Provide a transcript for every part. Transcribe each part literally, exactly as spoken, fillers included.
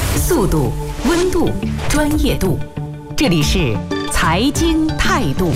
速度、温度、专业度，这里是财经态度。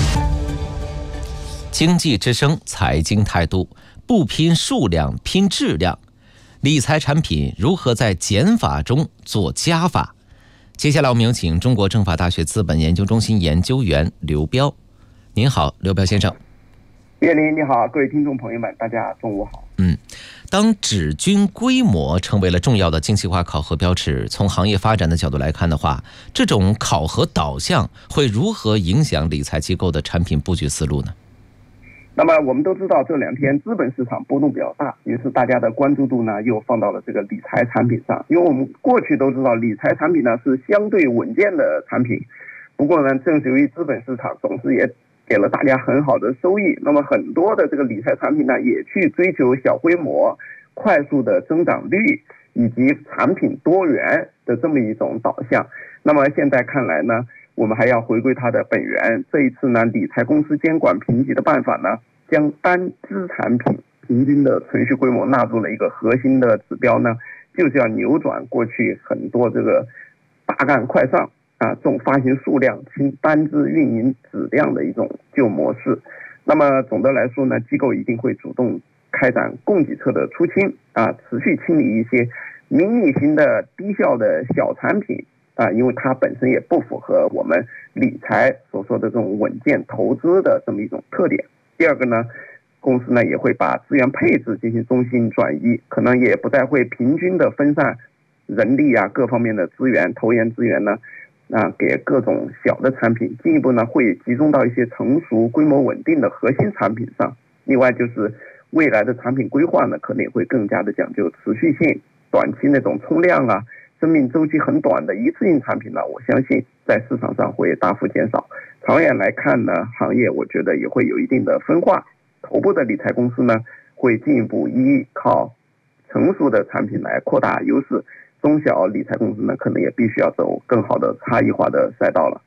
经济之声财经态度，不拼数量拼质量，理财产品如何在减法中做加法？接下来我们有请中国政法大学资本研究中心研究员刘彪。您好，刘彪先生。 岳林你好，各位听众朋友们，大家中午好。 嗯，当纸均规模成为了重要的精细化考核标尺，从行业发展的角度来看的话，这种考核导向会如何影响理财机构的产品布局思路呢？ 那么我们都知道这两天资本市场波动比较大，于是大家的关注度呢又放到了这个理财产品上。因为我们过去都知道理财产品呢是相对稳健的产品，不过呢正是由于资本市场总是也给了大家很好的收益，那么很多的这个理财产品呢也去追求小规模、快速的增长率以及产品多元的这么一种导向。那么现在看来呢，我们还要回归它的本源。这一次呢，理财公司监管评级的办法呢，将单只产品平均的存续规模纳入了一个核心的指标呢，就是要扭转过去很多这个大干快上啊，重发行数量轻单只运营质量的一种旧模式。那么总的来说呢，机构一定会主动开展供给侧的出清啊，持续清理一些名义型的低效的小产品啊，因为它本身也不符合我们理财所说的这种稳健投资的这么一种特点。第二个呢，公司呢也会把资源配置进行中心转移，可能也不再会平均的分散人力啊各方面的资源，投研资源呢啊给各种小的产品，进一步呢会集中到一些成熟、规模稳定的核心产品上。另外就是未来的产品规划呢，可能也会更加的讲究持续性，短期那种冲量啊，生命周期很短的一次性产品呢，我相信在市场上会大幅减少。长远来看呢，行业我觉得也会有一定的分化。头部的理财公司呢，会进一步依靠成熟的产品来扩大优势，中小理财公司呢，可能也必须要走更好的差异化的赛道了。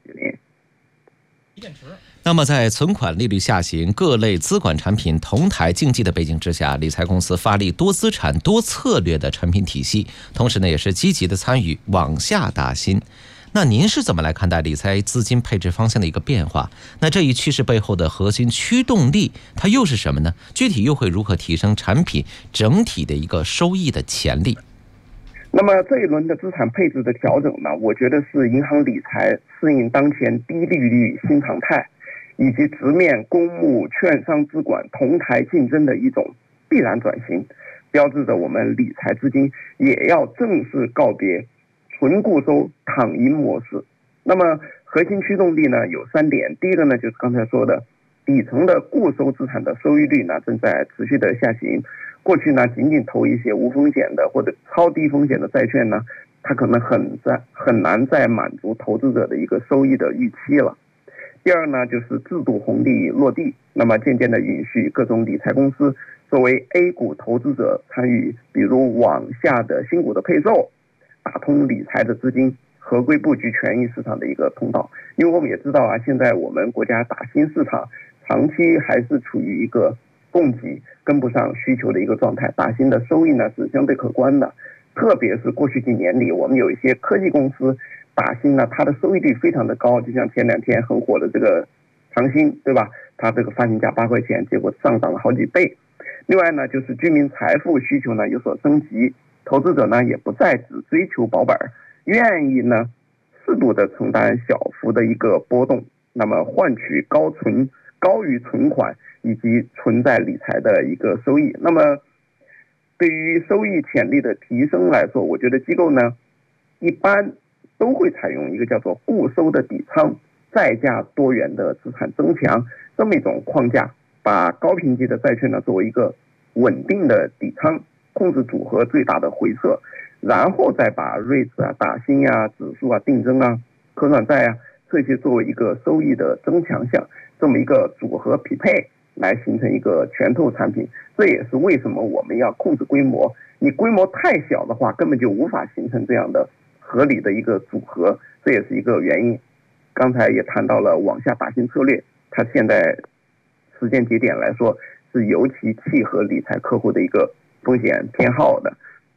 那么在存款利率下行、各类资管产品同台竞技的背景之下，理财公司发力多资产多策略的产品体系，同时呢也是积极的参与往下打新。那您是怎么来看待理财资金配置方向的一个变化？那这一趋势背后的核心驱动力它又是什么呢？具体又会如何提升产品整体的一个收益的潜力？ 那么这一轮的资产配置的调整呢，我觉得是银行理财适应当前低利率新常态，以及直面公募、券商资管同台竞争的一种必然转型，标志着我们理财资金也要正式告别纯固收躺赢模式。那么核心驱动力呢有三点，第一个呢就是刚才说的，底层的固收资产的收益率呢正在持续的下行。过去呢，仅仅投一些无风险的或者超低风险的债券呢，它可能很在很难再满足投资者的一个收益的预期了。第二呢，就是制度红利落地，那么渐渐的允许各种理财公司作为 A 股投资者参与，比如往下的新股的配售，打通理财的资金合规布局权益市场的一个通道。因为我们也知道啊，现在我们国家打新市场长期还是处于一个供给跟不上需求的一个状态，打新的收益呢是相对可观的。特别是过去几年里，我们有一些科技公司打新呢，它的收益率非常的高，就像前两天很火的这个长新，对吧？它这个发行价八块钱，结果上涨了好几倍。另外呢，就是居民财富需求呢有所升级，投资者呢也不再只追求保本，愿意呢适度的承担小幅的一个波动，那么换取高存高于存款以及存在理财的一个收益。那么对于收益潜力的提升来说，我觉得机构呢一般都会采用一个叫做固收的底仓，再加多元的资产增强这么一种框架，把高评级的债券呢作为一个稳定的底仓，控制组合最大的回撤，然后再把瑞指啊、打新啊、指数啊、定增啊、可转债啊这些作为一个收益的增强项，这么一个组合匹配来形成一个全透产品。这也是为什么我们要控制规模，你规模太小的话根本就无法形成这样的合理的一个组合，这也是一个原因。刚才也谈到了往下打新策略，它现在时间节点来说是尤其契合理财客户的一个风险偏好的。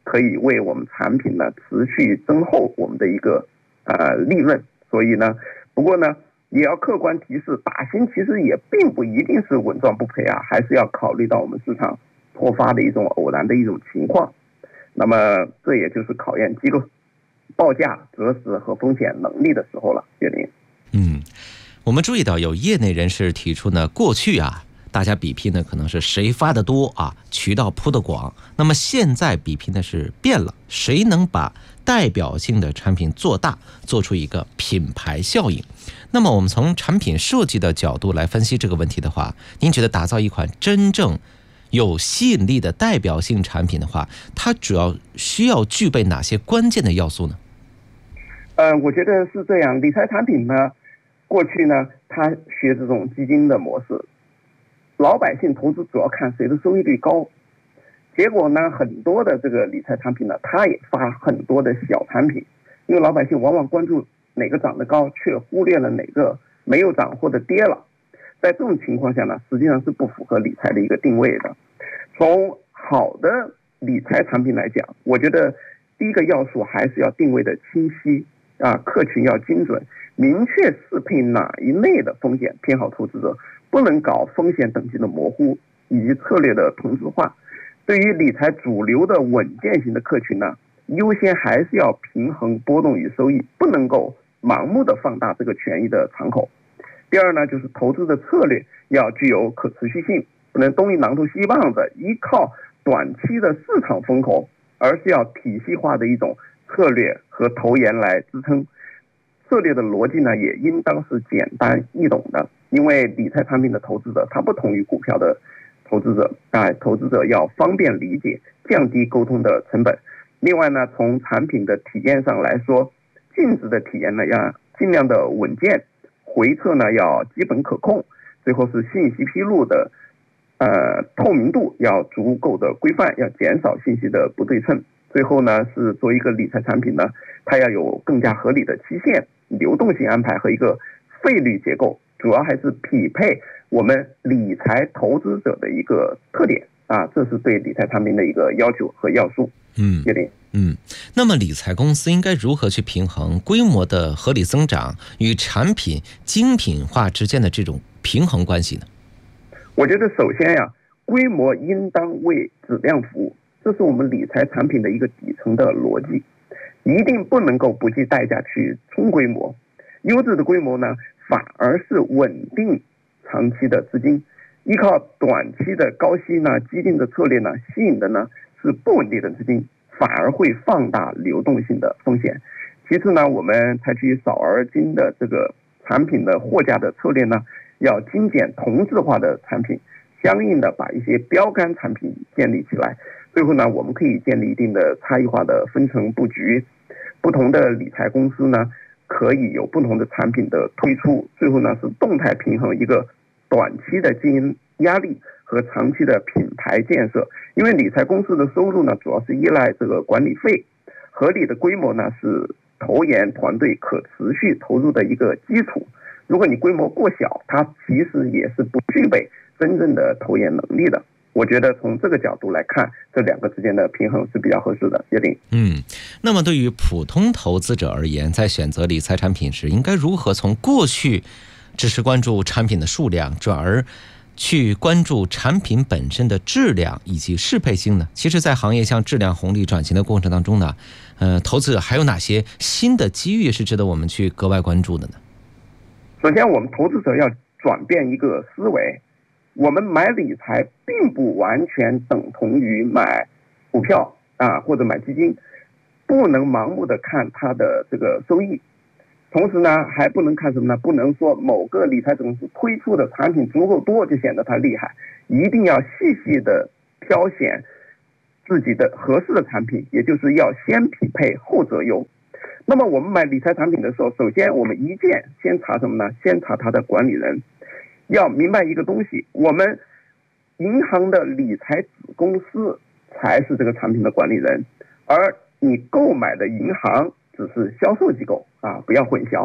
可以为我们产品呢持续增厚我们的一个呃利润。所以呢，不过呢也要客观提示，打新其实也并不一定是稳赚不赔啊，还是要考虑到我们市场突发的一种偶然的一种情况。那么这也就是考验机构报价、择时和风险能力的时候了。岳林， 嗯，我们注意到有业内人士提出呢，过去啊，大家比拼的可能是谁发的多啊，渠道铺的广。那么现在比拼的是变了，谁能把代表性的产品做大，做出一个品牌效应。那么我们从产品设计的角度来分析这个问题的话，您觉得打造一款真正有吸引力的代表性产品的话，它主要需要具备哪些关键的要素呢？ 呃，我觉得是这样，理财产品呢，过去呢，它学这种基金的模式，老百姓投资主要看谁的收益率高。结果呢，很多的这个理财产品呢，它也发很多的小产品，因为老百姓往往关注哪个涨得高，却忽略了哪个没有涨或者跌了。在这种情况下呢，实际上是不符合理财的一个定位的。从好的理财产品来讲，我觉得第一个要素还是要定位的清晰啊，客群要精准，明确适配哪一类的风险偏好投资者，不能搞风险等级的模糊以及策略的同质化。对于理财主流的稳健型的客群呢，优先还是要平衡波动与收益，不能够盲目的放大这个权益的敞口。第二呢，就是投资的策略要具有可持续性，不能东一榔头西一棒子，依靠短期的市场风口，而是要体系化的一种策略和投研来支撑。策略的逻辑呢，也应当是简单易懂的，因为理财产品的投资者它不同于股票的投资者啊，投资者要方便理解，降低沟通的成本。另外呢，从产品的体验上来说，净值的体验呢要尽量的稳健，回测呢要基本可控，最后是信息披露的呃透明度要足够的规范，要减少信息的不对称。最后呢，是做一个理财产品呢，它要有更加合理的期限、流动性安排和一个费率结构，主要还是匹配我们理财投资者的一个特点啊，这是对理财产品的一个要求和要素。 嗯，嗯，那么理财公司应该如何去平衡规模的合理增长与产品精品化之间的这种平衡关系呢？ 我觉得首先呀、啊，规模应当为质量服务，这是我们理财产品的一个底层的逻辑，一定不能够不计代价去冲规模。优质的规模呢，反而是稳定长期的资金，依靠短期的高息呢、激进的策略呢，吸引的呢是不稳定的资金，反而会放大流动性的风险。其次呢，我们采取少而精的这个产品的货架的策略呢，要精简同质化的产品，相应的把一些标杆产品建立起来。最后呢，我们可以建立一定的差异化的分层布局，不同的理财公司呢，可以有不同的产品的推出。最后呢，是动态平衡一个短期的经营压力和长期的品牌建设。因为理财公司的收入呢，主要是依赖这个管理费，合理的规模呢，是投研团队可持续投入的一个基础。如果你规模过小，它其实也是不具备真正的投研能力的。我觉得从这个角度来看，这两个之间的平衡是比较合适的。决定。 嗯，那么对于普通投资者而言，在选择理财产品时，应该如何从过去只是关注产品的数量，转而去关注产品本身的质量以及适配性呢？其实在行业向质量红利转型的过程当中呢，呃，投资者还有哪些新的机遇是值得我们去格外关注的呢？ 首先，我们投资者要转变一个思维，我们买理财并不完全等同于买股票啊，或者买基金，不能盲目的看它的这个收益。同时呢，还不能看什么呢？不能说某个理财公司推出的产品足够多就显得它厉害，一定要细细的挑选自己的合适的产品，也就是要先匹配后择优。那么我们买理财产品的时候，首先我们一件先查什么呢？先查它的管理人。要明白一个东西，我们银行的理财子公司才是这个产品的管理人，而你购买的银行只是销售机构啊，不要混淆。